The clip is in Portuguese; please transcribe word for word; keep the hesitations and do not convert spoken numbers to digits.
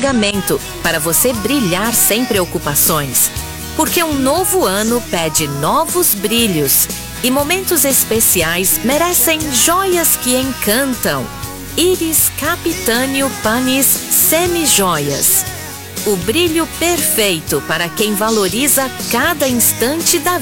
carregamento para você brilhar sem preocupações. Porque um novo ano pede novos brilhos e momentos especiais merecem joias que encantam. Íris Capitânio Panis Semi-Joias. O brilho perfeito para quem valoriza cada instante da